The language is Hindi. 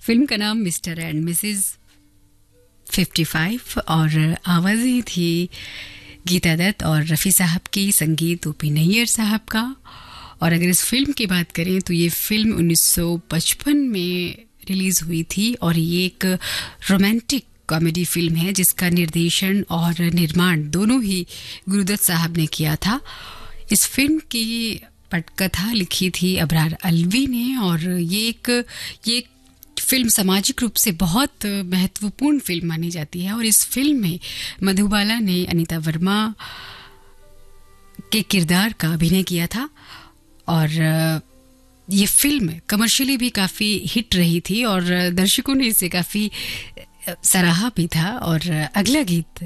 फिल्म का नाम मिस्टर एंड मिसेस 55 और आवाज़ें थी गीता दत्त और रफ़ी साहब की, संगीत ओपी नैयर साहब का। और अगर इस फिल्म की बात करें तो ये फिल्म 1955 में रिलीज़ हुई थी और ये एक रोमांटिक कॉमेडी फिल्म है जिसका निर्देशन और निर्माण दोनों ही गुरुदत्त साहब ने किया था। इस फिल्म की पटकथा लिखी थी अबरार अलवी ने और ये एक फिल्म सामाजिक रूप से बहुत महत्वपूर्ण फिल्म मानी जाती है। और इस फिल्म में मधुबाला ने अनीता वर्मा के किरदार का अभिनय किया था और ये फिल्म कमर्शियली भी काफ़ी हिट रही थी और दर्शकों ने इसे काफ़ी सराहा भी था। और अगला गीत